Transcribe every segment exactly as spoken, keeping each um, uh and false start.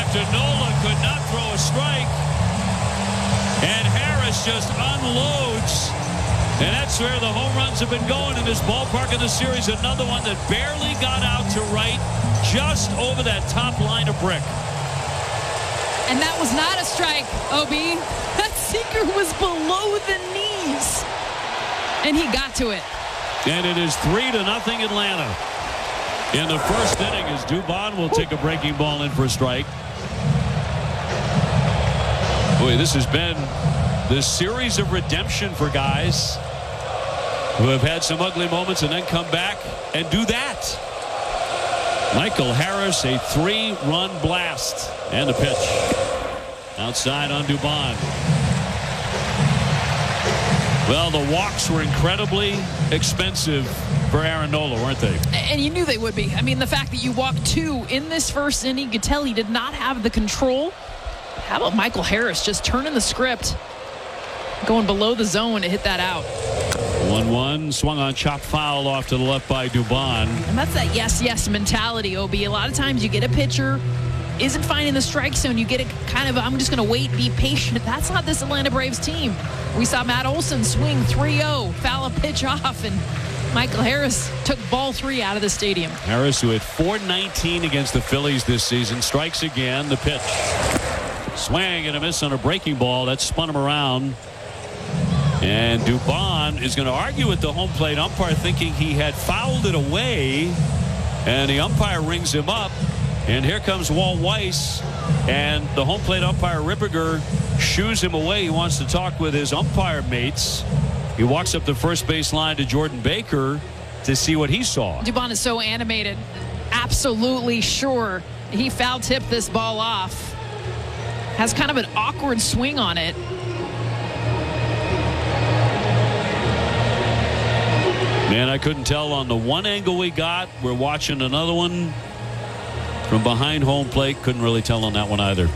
after Nola could not throw a strike. And Harris just unloads. And that's where the home runs have been going in this ballpark in the series. Another one that barely got out to right, just over that top line of Brick. And that was not a strike, O B. That sinker was below the knees. And he got to it. And it is three to nothing Atlanta. In the first inning, as Dubon will take a breaking ball in for a strike. Boy, this has been the series of redemption for guys who have had some ugly moments and then come back and do that. Michael Harris, a three-run blast. And the pitch. Outside on Dubon. Well, the walks were incredibly expensive for Aaron Nola, weren't they? And you knew they would be. I mean, the fact that you walked two in this first inning, you could tell he did not have the control. How about Michael Harris just turning the script, going below the zone to hit that out? one one, swung on, chopped foul off to the left by Dubon. And that's that yes, yes mentality, O B. A lot of times you get a pitcher, isn't finding the strike zone. You get a kind of, I'm just going to wait, be patient. That's not this Atlanta Braves team. We saw Matt Olson swing three oh, foul a pitch off, and Michael Harris took ball three out of the stadium. Harris, who hit four nineteen against the Phillies this season, strikes again. The pitch. Swing and a miss on a breaking ball. That spun him around. And Dubon is going to argue with the home plate umpire, thinking he had fouled it away. And the umpire rings him up. And here comes Walt Weiss. And the home plate umpire, Ripperger, shoos him away. He wants to talk with his umpire mates. He walks up the first base line to Jordan Baker to see what he saw. Dubon is so animated. Absolutely sure he foul tipped this ball off. Has kind of an awkward swing on it. Man, I couldn't tell on the one angle we got. We're watching another one from behind home plate. Couldn't really tell on that one either.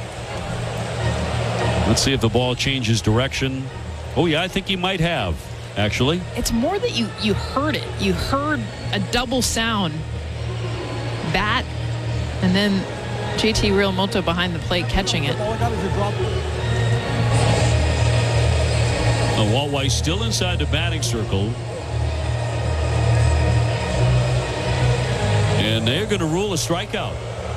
Let's see if the ball changes direction. Oh, yeah, I think he might have, actually. It's more that you, you heard it. You heard a double sound. Bat, and then J T Realmuto behind the plate catching it. Oh, Walt Weiss still inside the batting circle. And they're going to rule a strikeout.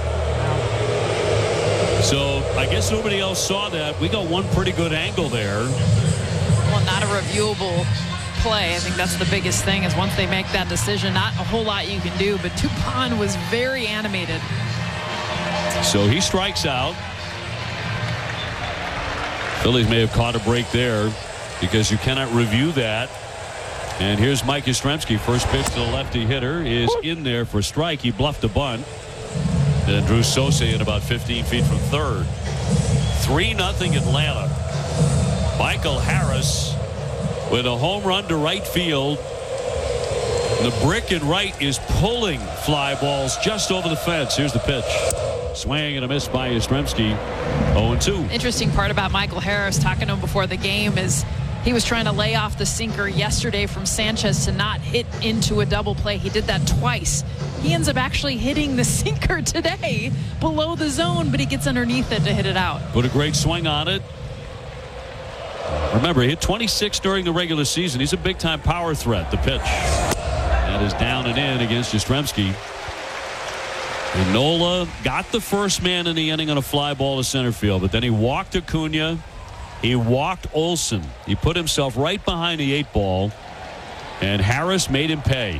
So I guess nobody else saw that. We got one pretty good angle there. Well, not a reviewable play. I think that's the biggest thing, is once they make that decision, not a whole lot you can do. But Dubon was very animated. So he strikes out. Phillies may have caught a break there because you cannot review that. And here's Mike Yastrzemski. First pitch to the lefty hitter is in there for a strike. He bluffed a bunt. And Drew Sosa in about fifteen feet from third. three nothing Atlanta. Michael Harris with a home run to right field. The brick in right is pulling fly balls just over the fence. Here's the pitch. Swing and a miss by Yastrzemski. oh and two. Interesting part about Michael Harris, talking to him before the game, is he was trying to lay off the sinker yesterday from Sanchez to not hit into a double play. He did that twice. He ends up actually hitting the sinker today below the zone, but he gets underneath it to hit it out. Put a great swing on it. Remember, he hit twenty-six during the regular season. He's a big-time power threat. The pitch. That is down and in against Yastrzemski. And Nola got the first man in the inning on a fly ball to center field, but then he walked Acuna. He walked Olson. He put himself right behind the eight ball, and Harris made him pay.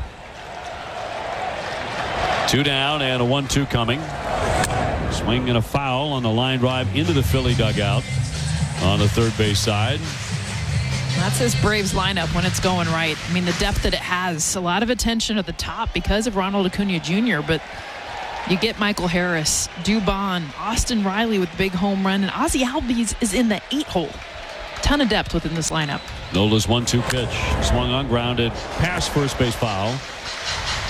Two down and a one two coming. Swing and a foul on the line drive into the Philly dugout on the third base side. That's this Braves lineup when it's going right. I mean, the depth that it has, a lot of attention at the top because of Ronald Acuna Junior, but you get Michael Harris, Dubon, Austin Riley with the big home run, and Ozzie Albies is in the eight hole. Ton of depth within this lineup. Nola's one two pitch. Swung on, grounded, past first base foul.